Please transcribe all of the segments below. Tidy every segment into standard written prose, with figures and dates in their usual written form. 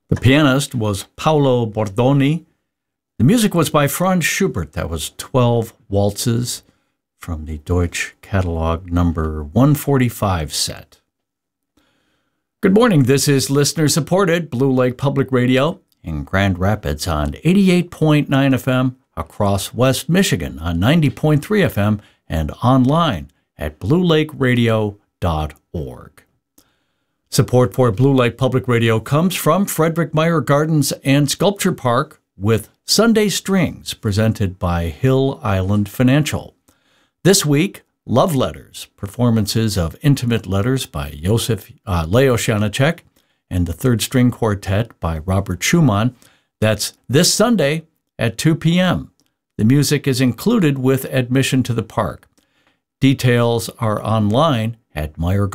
The pianist was Paolo Bordoni. The music was by Franz Schubert. That was 12 waltzes from the Deutsch Catalog number 145 set. Good morning. This is listener-supported Blue Lake Public Radio in Grand Rapids on 88.9 FM, across West Michigan on 90.3 FM, and online at bluelakeradio.org. Support for Blue Lake Public Radio comes from Frederick Meyer Gardens and Sculpture Park with Sunday Strings, presented by Hill Island Financial. This week, Love Letters, performances of Intimate Letters by Leo Janacek and the Third String Quartet by Robert Schumann. That's this Sunday at 2 p.m. The music is included with admission to the park. Details are online at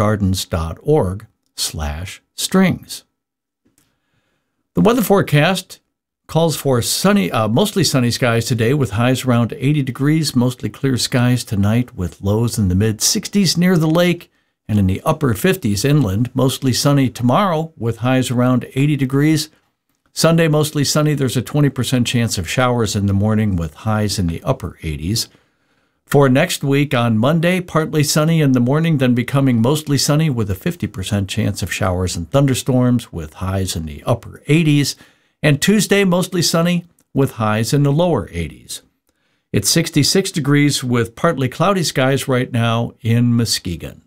meyergardens.org/strings. The weather forecast calls for sunny, mostly sunny skies today with highs around 80 degrees, mostly clear skies tonight with lows in the mid-60s near the lake and in the upper 50s inland. Mostly sunny tomorrow with highs around 80 degrees. Sunday, mostly sunny. There's a 20% chance of showers in the morning with highs in the upper 80s. For next week on Monday, partly sunny in the morning, then becoming mostly sunny with a 50% chance of showers and thunderstorms with highs in the upper 80s. And Tuesday, mostly sunny with highs in the lower 80s. It's 66 degrees with partly cloudy skies right now in Muskegon.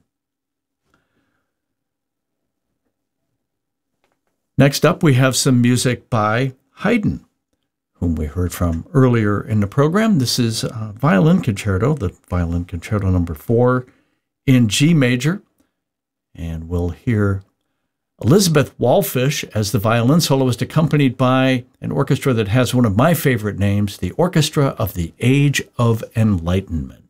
Next up, we have some music by Haydn, whom we heard from earlier in the program. This is a violin concerto, the violin concerto number 4 in G major. And we'll hear Elizabeth Wallfish as the violin soloist, accompanied by an orchestra that has one of my favorite names, the Orchestra of the Age of Enlightenment.